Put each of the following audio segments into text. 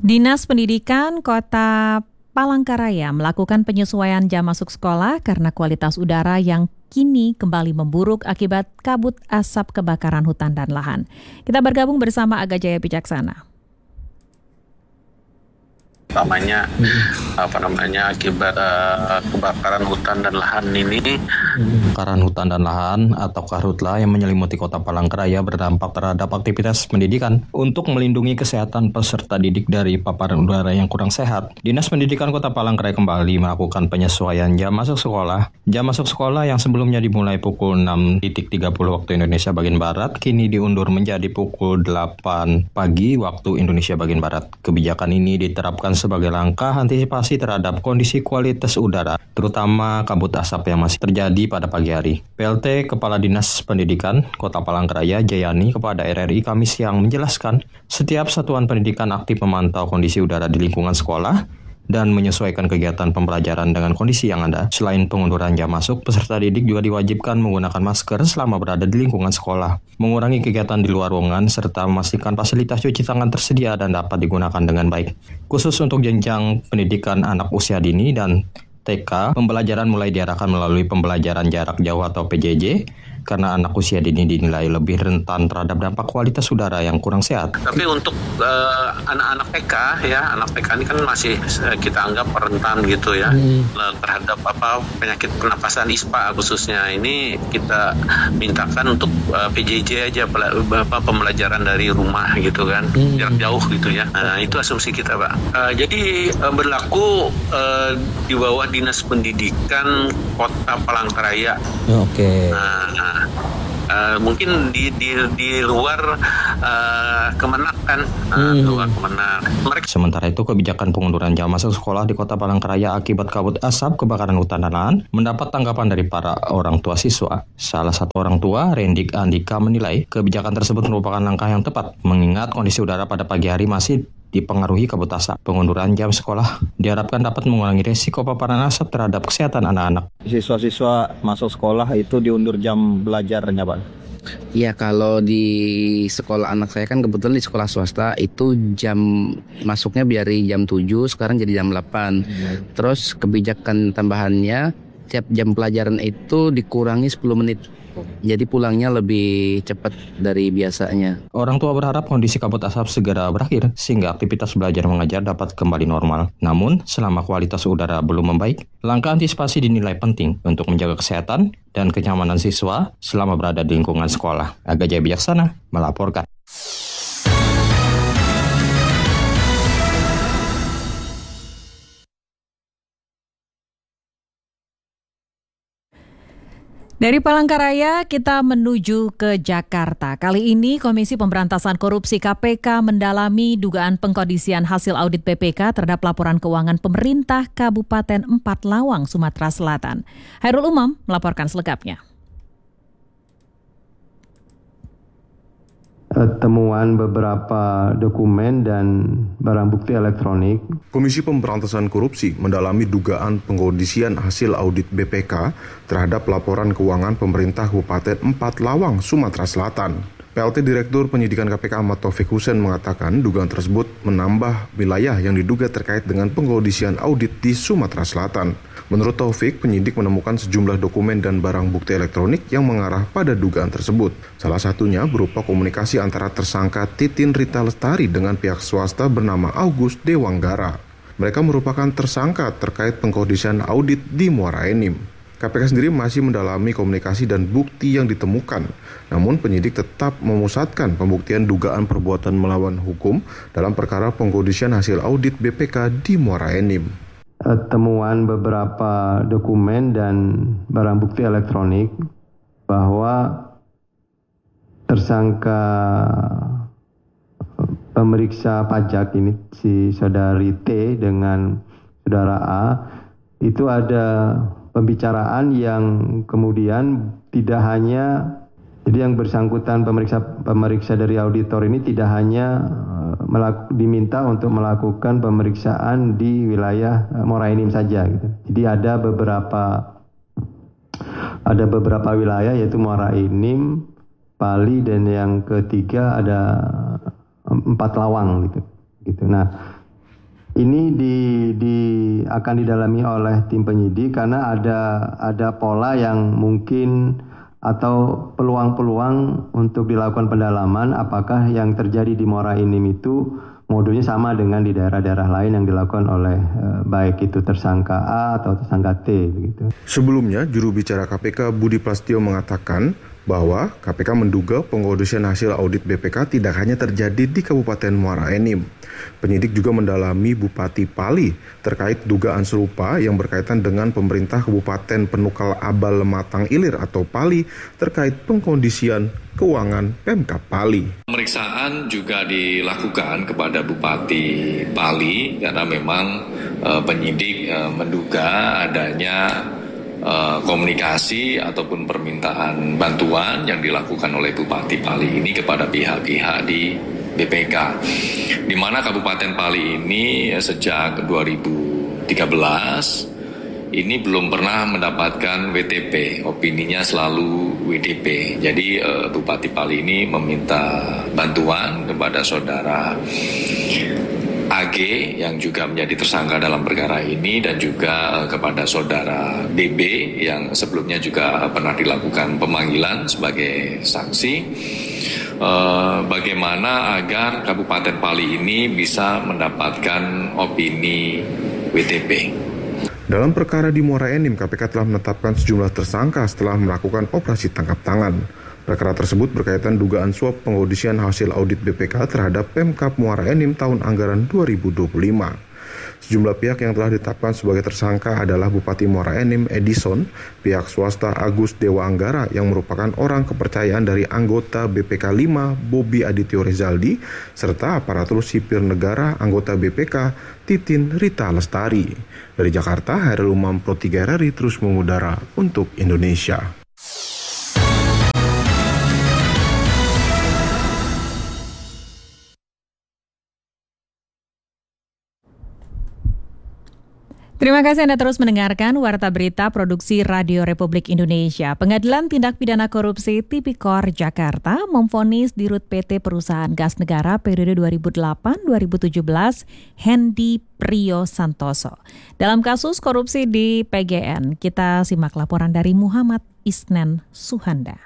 Dinas Pendidikan Kota Palangkaraya melakukan penyesuaian jam masuk sekolah karena kualitas udara yang kini kembali memburuk akibat kabut asap kebakaran hutan dan lahan. Kita bergabung bersama Aga Jaya Bijaksana. Akibat kebakaran hutan dan lahan ini. Kebakaran hutan dan lahan atau karhutla yang menyelimuti Kota Palangkaraya berdampak terhadap aktivitas pendidikan. Untuk melindungi kesehatan peserta didik dari paparan udara yang kurang sehat, Dinas Pendidikan Kota Palangkaraya kembali melakukan penyesuaian jam masuk sekolah. Jam masuk sekolah yang sebelumnya dimulai pukul 6.30 waktu Indonesia bagian Barat kini diundur menjadi pukul 8 pagi waktu Indonesia bagian Barat. Kebijakan ini diterapkan sebagai langkah antisipasi terhadap kondisi kualitas udara, terutama kabut asap yang masih terjadi pada pagi hari. PLT Kepala Dinas Pendidikan Kota Palangkaraya Jayani kepada RRI Kamis siang menjelaskan, setiap satuan pendidikan aktif memantau kondisi udara di lingkungan sekolah dan menyesuaikan kegiatan pembelajaran dengan kondisi yang ada. Selain pengunduran jam masuk, peserta didik juga diwajibkan menggunakan masker selama berada di lingkungan sekolah, mengurangi kegiatan di luar ruangan, serta memastikan fasilitas cuci tangan tersedia dan dapat digunakan dengan baik. Khusus untuk jenjang pendidikan anak usia dini dan TK, pembelajaran mulai diarahkan melalui pembelajaran jarak jauh atau PJJ, karena anak usia dini dinilai lebih rentan terhadap dampak kualitas udara yang kurang sehat. Tapi untuk anak-anak TK ya, anak TK ini kan masih kita anggap rentan gitu ya terhadap penyakit pernapasan ISPA khususnya. Ini kita mintakan untuk PJJ aja, pembelajaran dari rumah gitu kan, jarak jauh gitu ya. Nah, itu asumsi kita, Pak. Jadi berlaku di bawah Dinas Pendidikan Kota Palangkaraya. Oke. Mungkin di luar Kemenak kan, luar Kemenak. Sementara itu, kebijakan pengunduran jam masuk sekolah di Kota Palangkaraya akibat kabut asap kebakaran hutan dan lahan mendapat tanggapan dari para orang tua siswa. Salah satu orang tua, Rendik Andika, menilai kebijakan tersebut merupakan langkah yang tepat, mengingat kondisi udara pada pagi hari masih dipengaruhi kabut asap. Pengunduran jam sekolah diharapkan dapat mengurangi resiko paparan asap terhadap kesehatan anak-anak. Siswa-siswa masuk sekolah itu diundur jam belajarnya, Pak? Ya, kalau di sekolah anak saya kan kebetulan di sekolah swasta itu jam masuknya dari jam 7 sekarang jadi jam 8. Terus kebijakan tambahannya tiap jam pelajaran itu dikurangi 10 menit. Jadi pulangnya lebih cepat dari biasanya. Orang tua berharap kondisi kabut asap segera berakhir sehingga aktivitas belajar mengajar dapat kembali normal. Namun, selama kualitas udara belum membaik, langkah antisipasi dinilai penting untuk menjaga kesehatan dan kenyamanan siswa selama berada di lingkungan sekolah. Aga Jaya Bijaksana melaporkan. Dari Palangkaraya kita menuju ke Jakarta. Kali ini Komisi Pemberantasan Korupsi KPK mendalami dugaan pengkondisian hasil audit BPK terhadap laporan keuangan pemerintah Kabupaten 4 Lawang, Sumatera Selatan. Hairul Umam melaporkan selengkapnya. Temuan beberapa dokumen dan barang bukti elektronik. Komisi Pemberantasan Korupsi mendalami dugaan pengkondisian hasil audit BPK terhadap laporan keuangan pemerintah Kabupaten 4 Lawang, Sumatera Selatan. PLT Direktur Penyidikan KPK Ahmad Taufik Hussein mengatakan dugaan tersebut menambah wilayah yang diduga terkait dengan pengkondisian audit di Sumatera Selatan. Menurut Taufik, penyidik menemukan sejumlah dokumen dan barang bukti elektronik yang mengarah pada dugaan tersebut. Salah satunya berupa komunikasi antara tersangka Titin Rita Lestari dengan pihak swasta bernama August Dewanggara. Mereka merupakan tersangka terkait pengkondisian audit di Muara Enim. KPK sendiri masih mendalami komunikasi dan bukti yang ditemukan. Namun penyidik tetap memusatkan pembuktian dugaan perbuatan melawan hukum dalam perkara pengkondisian hasil audit BPK di Muara Enim. Temuan beberapa dokumen dan barang bukti elektronik bahwa tersangka pemeriksa pajak ini, si saudari T dengan saudara A, itu ada pembicaraan yang kemudian tidak hanya, jadi yang bersangkutan pemeriksa dari auditor ini tidak hanya diminta untuk melakukan pemeriksaan di wilayah Muara Enim saja gitu. Jadi ada beberapa wilayah yaitu Muara Enim, Pali, dan yang ketiga ada 4 Lawang gitu. Nah, Ini akan didalami oleh tim penyidik karena ada pola yang mungkin atau peluang-peluang untuk dilakukan pendalaman apakah yang terjadi di Muara Enim itu modusnya sama dengan di daerah-daerah lain yang dilakukan oleh baik itu tersangka A atau tersangka T begitu. Sebelumnya, juru bicara KPK Budi Plastio mengatakan bahwa KPK menduga pengkondisian hasil audit BPK tidak hanya terjadi di Kabupaten Muara Enim. Penyidik juga mendalami Bupati Pali terkait dugaan serupa yang berkaitan dengan pemerintah Kabupaten Penukal Abal Lematang Ilir atau Pali terkait pengkondisian keuangan Pemkab Pali. Pemeriksaan juga dilakukan kepada Bupati Pali karena memang penyidik menduga adanya komunikasi ataupun permintaan bantuan yang dilakukan oleh Bupati Pali ini kepada pihak-pihak di BPK, di mana Kabupaten Pali ini sejak 2013 ini belum pernah mendapatkan WTP, opininya selalu WDP. Jadi Bupati Pali ini meminta bantuan kepada saudara AG yang juga menjadi tersangka dalam perkara ini dan juga kepada saudara BB yang sebelumnya juga pernah dilakukan pemanggilan sebagai saksi. Bagaimana agar Kabupaten Pali ini bisa mendapatkan opini WTP. Dalam perkara di Muara Enim, KPK telah menetapkan sejumlah tersangka setelah melakukan operasi tangkap tangan. Perkara tersebut berkaitan dugaan suap pengkondisian hasil audit BPK terhadap Pemkab Muara Enim tahun anggaran 2025. Sejumlah pihak yang telah ditetapkan sebagai tersangka adalah Bupati Muara Enim Edison, pihak swasta Agus Dewa Anggara yang merupakan orang kepercayaan dari anggota BPK 5 Bobi Adityo Rezaldi, serta aparatur sipil negara anggota BPK Titin Rita Lestari. Dari Jakarta, Hairul Umam Pro 3 RRI terus mengudara untuk Indonesia. Terima kasih Anda terus mendengarkan Warta Berita Produksi Radio Republik Indonesia. Pengadilan Tindak Pidana Korupsi Tipikor Jakarta memvonis Dirut PT Perusahaan Gas Negara periode 2008-2017 Hendy Priyo Santoso. Dalam kasus korupsi di PGN, kita simak laporan dari Muhammad Isnen Suhanda.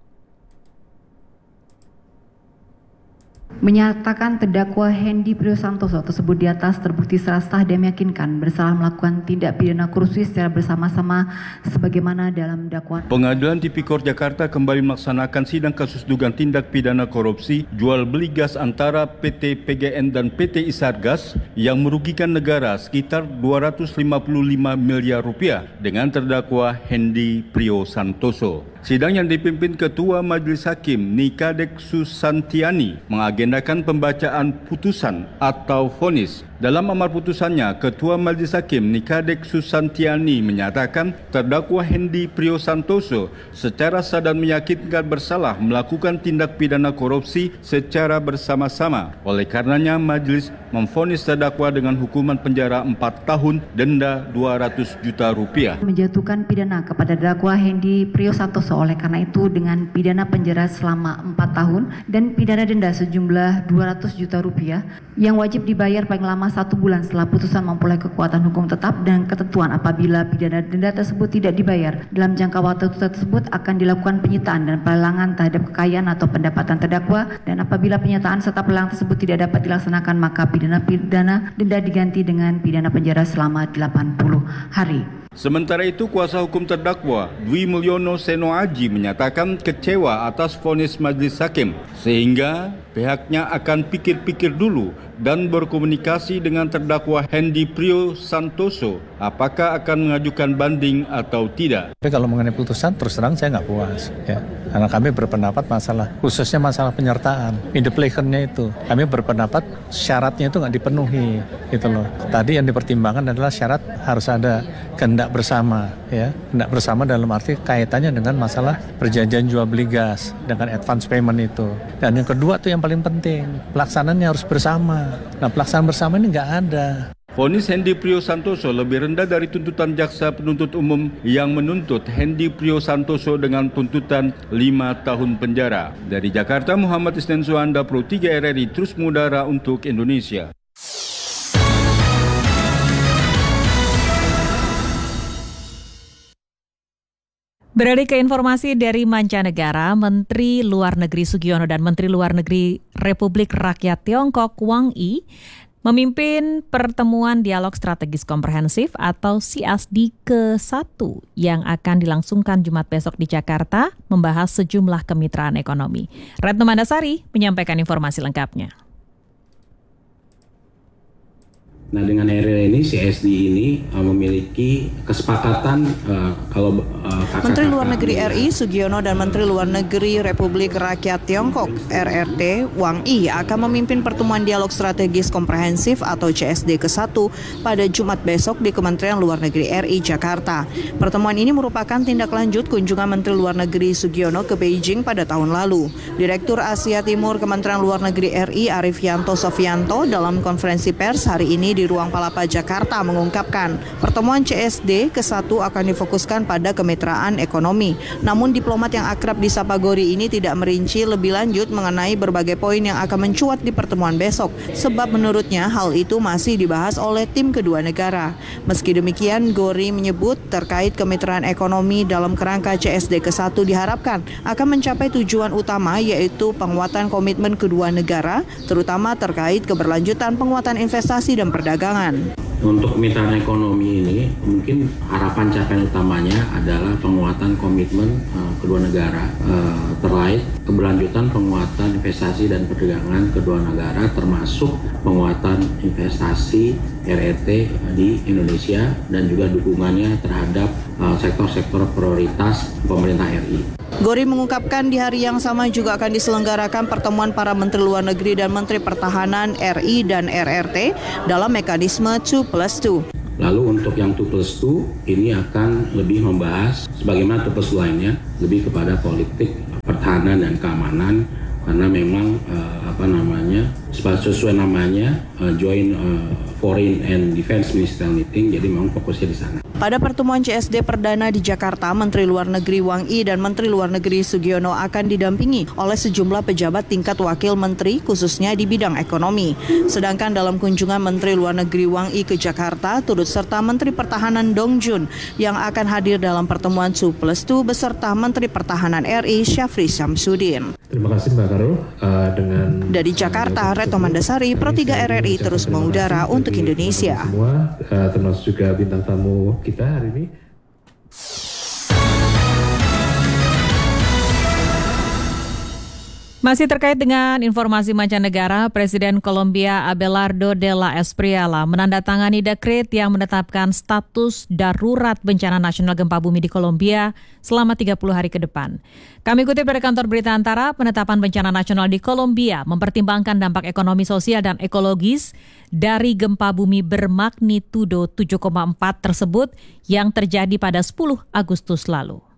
Menyatakan terdakwa Hendy Priyo Santoso tersebut di atas terbukti secara sah dan meyakinkan bersalah melakukan tindak pidana korupsi secara bersama-sama sebagaimana dalam dakwaan. Pengadilan Tipikor Jakarta kembali melaksanakan sidang kasus dugaan tindak pidana korupsi jual beli gas antara PT PGN dan PT Isargas yang merugikan negara sekitar 255 miliar rupiah dengan terdakwa Hendy Priyo Santoso. Sidang yang dipimpin Ketua Majelis Hakim Nikadek Susantiani mengagendakan pembacaan putusan atau vonis. Dalam amar putusannya, Ketua Majelis Hakim Nikadek Susantiani menyatakan terdakwa Hendy Priyo Santoso secara sah dan meyakinkan bersalah melakukan tindak pidana korupsi secara bersama-sama. Oleh karenanya, majelis memvonis terdakwa dengan hukuman penjara 4 tahun, denda 200 juta rupiah. Menjatuhkan pidana kepada terdakwa Hendy Priyo Santoso oleh karena itu dengan pidana penjara selama 4 tahun dan pidana denda sejumlah 200 juta rupiah yang wajib dibayar paling lama 1 bulan setelah putusan memperoleh kekuatan hukum tetap, dan ketentuan apabila pidana denda tersebut tidak dibayar dalam jangka waktu tersebut akan dilakukan penyitaan dan pelelangan terhadap kekayaan atau pendapatan terdakwa, dan apabila penyitaan serta pelelangan tersebut tidak dapat dilaksanakan maka pidana denda diganti dengan pidana penjara selama 80 hari. Sementara itu, kuasa hukum terdakwa Dwi Mulyono Seno Aji menyatakan kecewa atas vonis majelis hakim, sehingga pihaknya akan pikir-pikir dulu dan berkomunikasi dengan terdakwa Hendy Priyo Santoso apakah akan mengajukan banding atau tidak. Tapi kalau mengenai putusan terus terang saya nggak puas, ya. Karena kami berpendapat khususnya masalah penyertaan, indeplekernya itu. Kami berpendapat syaratnya itu nggak dipenuhi, gitu loh. Tadi yang dipertimbangkan adalah syarat harus ada kehendak bersama, ya. Kehendak bersama dalam arti kaitannya dengan masalah perjanjian jual beli gas dengan advance payment itu. Dan yang kedua tuh yang paling penting, pelaksanaannya harus bersama. Nah, pelaksanaan bersama ini nggak ada. Vonis Hendy Priyo Santoso lebih rendah dari tuntutan jaksa penuntut umum yang menuntut Hendy Priyo Santoso dengan tuntutan 5 tahun penjara. Dari Jakarta, Muhammad Isnen Suhanda, Pro 3 RRI terus mengudara untuk Indonesia. Beralih ke informasi dari mancanegara, Menteri Luar Negeri Sugiono dan Menteri Luar Negeri Republik Rakyat Tiongkok Wang Yi memimpin pertemuan dialog strategis komprehensif atau CSD ke-1 yang akan dilangsungkan Jumat besok di Jakarta, membahas sejumlah kemitraan ekonomi. Retno Mandasari menyampaikan informasi lengkapnya. Nah, dengan area ini, CSD ini memiliki kesepakatan Menteri Luar Negeri RI Sugiono dan Menteri Luar Negeri Republik Rakyat Tiongkok RRT Wang Yi akan memimpin pertemuan dialog strategis komprehensif atau CSD ke-1 pada Jumat besok di Kementerian Luar Negeri RI Jakarta. Pertemuan ini merupakan tindak lanjut kunjungan Menteri Luar Negeri Sugiono ke Beijing pada tahun lalu. Direktur Asia Timur Kementerian Luar Negeri RI Arifianto Sofianto dalam konferensi pers hari ini di Ruang Palapa Jakarta mengungkapkan pertemuan CSD ke-1 akan difokuskan pada kemitraan ekonomi. Namun diplomat yang akrab disapa Gori ini tidak merinci lebih lanjut mengenai berbagai poin yang akan mencuat di pertemuan besok, sebab menurutnya hal itu masih dibahas oleh tim kedua negara. Meski demikian, Gori menyebut terkait kemitraan ekonomi dalam kerangka CSD ke-1 diharapkan akan mencapai tujuan utama, yaitu penguatan komitmen kedua negara, terutama terkait keberlanjutan penguatan investasi dan perdagangan. Untuk kemitraan ekonomi ini, mungkin harapan capaian utamanya adalah penguatan komitmen kedua negara terkait keberlanjutan penguatan investasi dan perdagangan kedua negara, termasuk penguatan investasi RRT di Indonesia dan juga dukungannya terhadap sektor-sektor prioritas pemerintah RI. Gori mengungkapkan di hari yang sama juga akan diselenggarakan pertemuan para Menteri Luar Negeri dan Menteri Pertahanan RI dan RRT dalam mekanisme 2+2. Lalu untuk yang 2+2 ini akan lebih membahas sebagaimana 2+2 lainnya, lebih kepada politik pertahanan dan keamanan, karena memang sesuai namanya Joint Foreign and Defense Ministerial Meeting, jadi memang fokusnya di sana. Pada pertemuan CSD perdana di Jakarta, Menteri Luar Negeri Wang Yi dan Menteri Luar Negeri Sugiono akan didampingi oleh sejumlah pejabat tingkat wakil menteri khususnya di bidang ekonomi. Sedangkan dalam kunjungan Menteri Luar Negeri Wang Yi ke Jakarta, turut serta Menteri Pertahanan Dong Jun yang akan hadir dalam pertemuan 2+2 beserta Menteri Pertahanan RI Syafri Syamsuddin. Terima kasih Mbak Karul. Dari Jakarta, Retno Mandasari, Pro 3 RRI terus mengudara untuk Indonesia. Semua, termasuk juga bintang tamu kita hari ini. Masih terkait dengan informasi mancanegara, Presiden Kolombia Abelardo de la Espriella menandatangani dekret yang menetapkan status darurat bencana nasional gempa bumi di Kolombia selama 30 hari ke depan. Kami kutip dari kantor berita Antara, penetapan bencana nasional di Kolombia mempertimbangkan dampak ekonomi, sosial, dan ekologis dari gempa bumi bermagnitudo 7,4 tersebut yang terjadi pada 10 Agustus lalu.